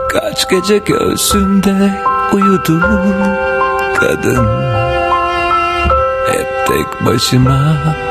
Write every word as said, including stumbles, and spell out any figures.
Kaç gece göğsünde uyudu kadın, hep tek başıma